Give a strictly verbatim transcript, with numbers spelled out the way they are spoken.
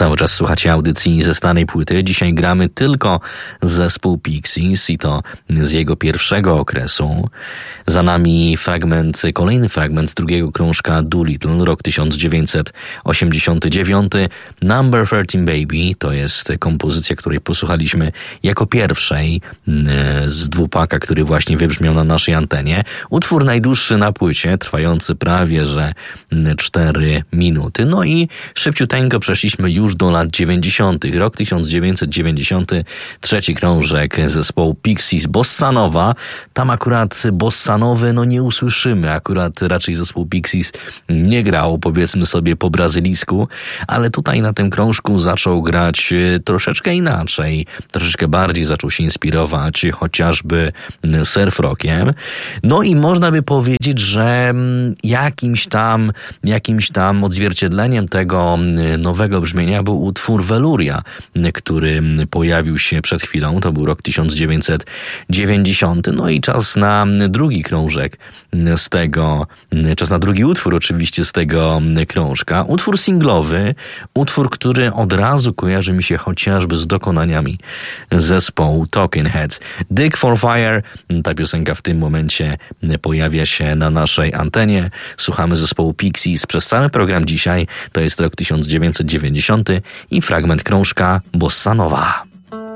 Cały czas słuchacie audycji ze starej płyty. Dzisiaj gramy tylko zespół Pixies i to z jego pierwszego okresu. Za nami fragment, kolejny fragment z drugiego krążka Doolittle, rok tysiąc dziewięćset osiemdziesiąty dziewiąty. Number trzynaście Baby to jest kompozycja, której posłuchaliśmy jako pierwszej z dwupaka, który właśnie wybrzmiał na naszej antenie. Utwór najdłuższy na płycie, trwający prawie że cztery minuty. No i szybciuteńko przeszliśmy już do lat dziewięćdziesiątych. Rok tysiąc dziewięćset dziewięćdziesiąty trzeci krążek zespołu Pixies, Bossa Nova. Tam akurat bossa nowy no nie usłyszymy. Akurat raczej zespół Pixies nie grał, powiedzmy sobie, po brazylijsku, ale tutaj na tym krążku zaczął grać troszeczkę inaczej. Troszeczkę bardziej zaczął się inspirować chociażby surf rockiem. No i można by powiedzieć, że jakimś tam, jakimś tam odzwierciedleniem tego nowego brzmienia był utwór Veluria, który pojawił się przed chwilą. To był rok tysiąc dziewięćset dziewięćdziesiąty. No i czas na drugi krążek z tego, czas na drugi utwór oczywiście z tego krążka. Utwór singlowy, utwór, który od razu kojarzy mi się chociażby z dokonaniami zespołu Talking Heads. Dig for Fire, ta piosenka w tym momencie pojawia się na naszej antenie. Słuchamy zespołu Pixies przez cały program dzisiaj. To jest rok tysiąc dziewięćset dziewięćdziesiąty i fragment krążka Bossa Nova.